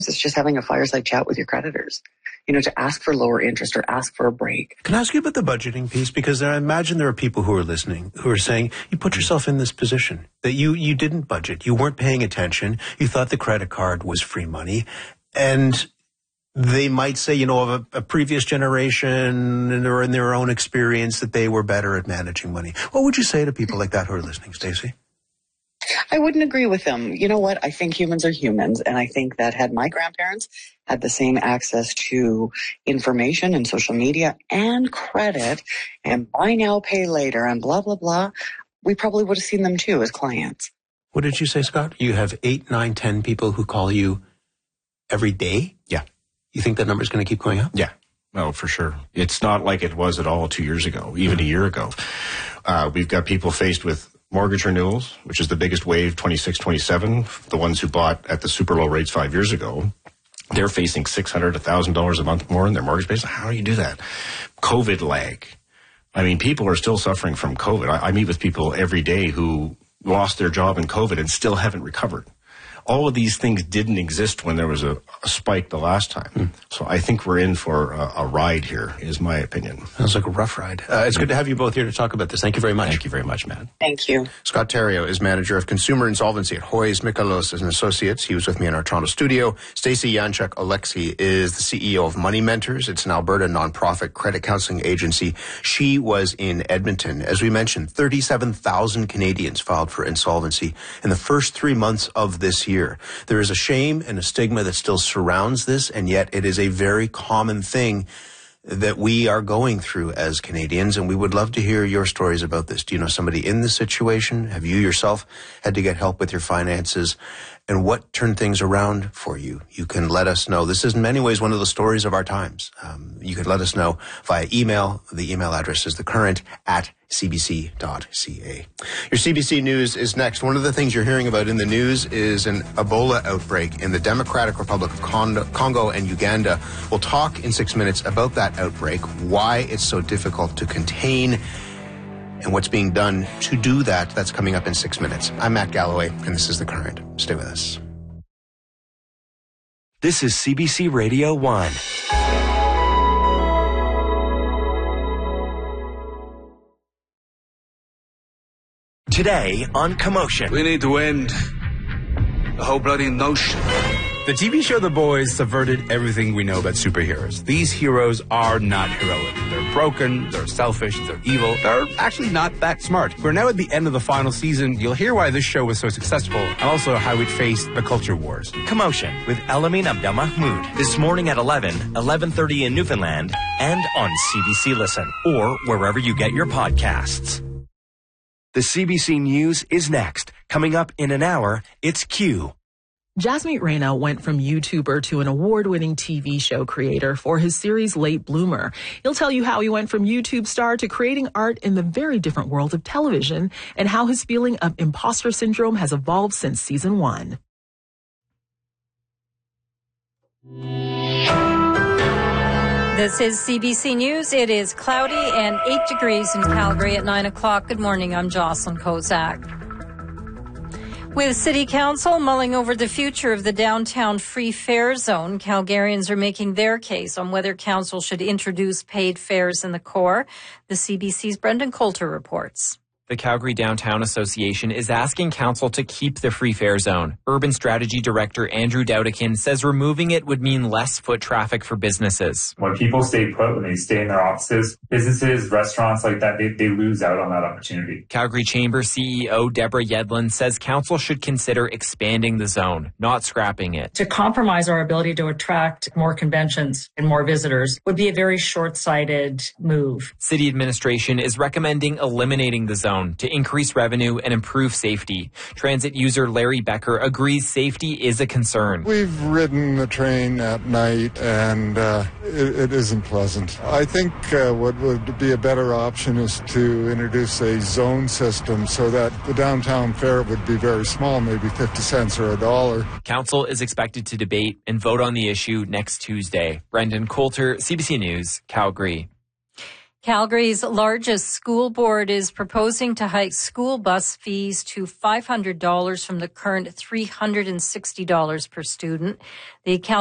it's just having a fireside chat with your creditors, to ask for lower interest or ask for a break. Can I ask you about the budgeting piece? Because I imagine there are people who are listening who are saying, you put yourself in this position, that you didn't budget, you weren't paying attention, you thought the credit card was free money, and they might say, of a previous generation or in their own experience that they were better at managing money. What would you say to people like that who are listening, Stacey? I wouldn't agree with them. You know what? I think humans are humans. And I think that had my grandparents had the same access to information and social media and credit and buy now, pay later and blah, blah, blah, we probably would have seen them too as clients. What did you say, Scott? You have 8, 9, 10 people who call you every day? Yeah. You think that number is going to keep going up? Yeah. No, for sure. It's not like it was at all 2 years ago, even a year ago. We've got people faced with mortgage renewals, which is the biggest wave, 26, 27. The ones who bought at the super low rates 5 years ago, they're facing $600, $1,000 a month more in their mortgage base. How do you do that? COVID lag. I mean, people are still suffering from COVID. I meet with people every day who lost their job in COVID and still haven't recovered. All of these things didn't exist when there was a spike the last time. So I think we're in for a ride here, is my opinion. Sounds like a rough ride. It's good to have you both here to talk about this. Thank you very much. Thank you very much, Matt. Thank you. Scott Theriault is manager of consumer insolvency at Hoyes, Mikalos and Associates. He was with me in our Toronto studio. Stacey Yanchuk-Alexi is the CEO of Money Mentors. It's an Alberta nonprofit credit counseling agency. She was in Edmonton. As we mentioned, 37,000 Canadians filed for insolvency in the first 3 months of this year. There is a shame and a stigma that still surrounds this, and yet it is a very common thing that we are going through as Canadians, and we would love to hear your stories about this. Do you know somebody in this situation? Have you yourself had to get help with your finances? And what turned things around for you? You can let us know. This is in many ways one of the stories of our times. You can let us know via email. The email address is thecurrent@cbc.ca. Your CBC News is next. One of the things you're hearing about in the news is an Ebola outbreak in the Democratic Republic of Congo and Uganda. We'll talk in 6 minutes about that outbreak, why it's so difficult to contain, and what's being done to do that. That's coming up in 6 minutes. I'm Matt Galloway, and this is The Current. Stay with us. This is CBC Radio 1. Today on Commotion. We need to end the whole bloody notion. The TV show The Boys subverted everything we know about superheroes. These heroes are not heroic. They're broken, they're selfish, they're evil. They're actually not that smart. We're now at the end of the final season. You'll hear why this show was so successful and also how it faced the culture wars. Commotion with Elamin Abdelmahmoud. This morning at 11:30 in Newfoundland and on CBC Listen or wherever you get your podcasts. The CBC News is next. Coming up in an hour, it's Q. Jasmeet Rana went from YouTuber to an award-winning TV show creator for his series Late Bloomer. He'll tell you how he went from YouTube star to creating art in the very different world of television and how his feeling of imposter syndrome has evolved since season 1. This is CBC News. It is cloudy and 8 degrees in Calgary at 9 o'clock. Good morning. I'm Jocelyn Kozak. With City Council mulling over the future of the downtown free fare zone, Calgarians are making their case on whether Council should introduce paid fares in the core. The CBC's Brendan Coulter reports. The Calgary Downtown Association is asking Council to keep the free fare zone. Urban Strategy Director Andrew Dowdikin says removing it would mean less foot traffic for businesses. When people stay put, when they stay in their offices, businesses, restaurants like that, they lose out on that opportunity. Calgary Chamber CEO Deborah Yedlin says Council should consider expanding the zone, not scrapping it. To compromise our ability to attract more conventions and more visitors would be a very short-sighted move. City administration is recommending eliminating the zone to increase revenue and improve safety. Transit user Larry Becker agrees safety is a concern. We've ridden the train at night and it isn't pleasant. I think what would be a better option is to introduce a zone system so that the downtown fare would be very small, maybe 50 cents or $1. Council is expected to debate and vote on the issue next Tuesday. Brendan Coulter, CBC News, Calgary. Calgary's largest school board is proposing to hike school bus fees to $500 from the current $360 per student. The